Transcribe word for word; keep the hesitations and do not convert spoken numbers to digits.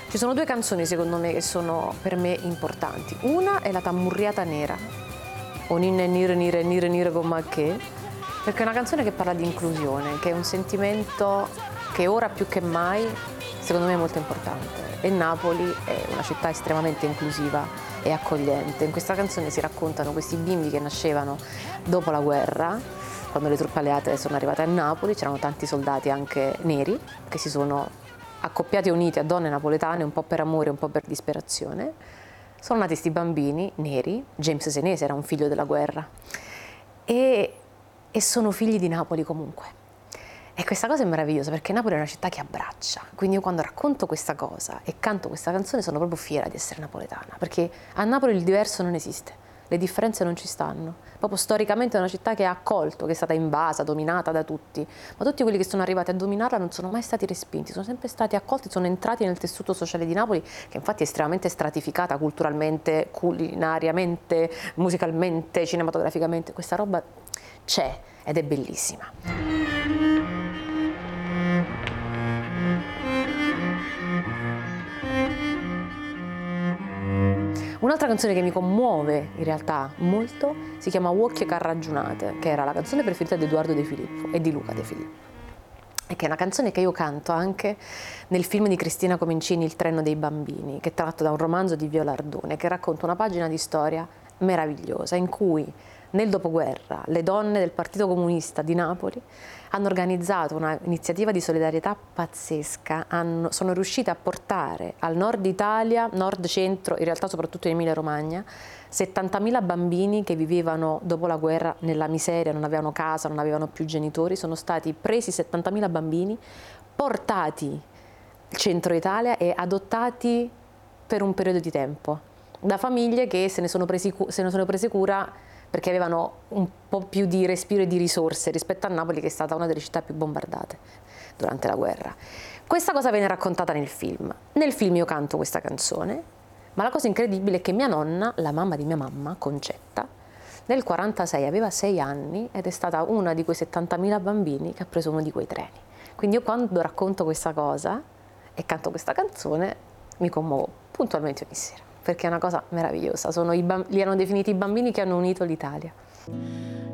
Ci sono due canzoni secondo me che sono per me importanti. Una è la Tammurriata Nera, o Ninne Nire Nire Nire Nire come che, perché è una canzone che parla di inclusione, che è un sentimento che ora più che mai secondo me è molto importante. E Napoli è una città estremamente inclusiva e accogliente. In questa canzone si raccontano questi bimbi che nascevano dopo la guerra, quando le truppe alleate sono arrivate a Napoli. C'erano tanti soldati anche neri che si sono accoppiati e uniti a donne napoletane un po' per amore, un po' per disperazione. Sono nati questi bambini neri. James Senese era un figlio della guerra e, e sono figli di Napoli comunque. E questa cosa è meravigliosa perché Napoli è una città che abbraccia, quindi io quando racconto questa cosa e canto questa canzone sono proprio fiera di essere napoletana, perché a Napoli il diverso non esiste. Le differenze non ci stanno. Proprio storicamente è una città che ha accolto, che è stata invasa, dominata da tutti, ma tutti quelli che sono arrivati a dominarla non sono mai stati respinti, sono sempre stati accolti, sono entrati nel tessuto sociale di Napoli, che infatti è estremamente stratificata culturalmente, culinariamente, musicalmente, cinematograficamente. Questa roba c'è ed è bellissima. Un'altra canzone che mi commuove in realtà molto si chiama Wocche Carraggiunate, che era la canzone preferita di Edoardo De Filippo e di Luca De Filippo, e che è una canzone che io canto anche nel film di Cristina Comencini, Il treno dei bambini, che è tratto da un romanzo di Viola Ardone, che racconta una pagina di storia meravigliosa in cui nel dopoguerra le donne del Partito Comunista di Napoli hanno organizzato un'iniziativa di solidarietà pazzesca, hanno, sono riuscite a portare al nord Italia, nord-centro, in realtà soprattutto in Emilia-Romagna, settantamila bambini che vivevano dopo la guerra nella miseria, non avevano casa, non avevano più genitori. Sono stati presi settantamila bambini, portati al centro Italia e adottati per un periodo di tempo da famiglie che se ne sono presi, se ne sono prese cura perché avevano un po' più di respiro e di risorse rispetto a Napoli, che è stata una delle città più bombardate durante la guerra. Questa cosa viene raccontata nel film. Nel film io canto questa canzone, ma la cosa incredibile è che mia nonna, la mamma di mia mamma, Concetta, nel quarantasei aveva sei anni ed è stata una di quei settantamila bambini che ha preso uno di quei treni. Quindi io quando racconto questa cosa e canto questa canzone mi commuovo puntualmente ogni sera, perché è una cosa meravigliosa. Sono i li hanno definiti i bambini che hanno unito l'Italia.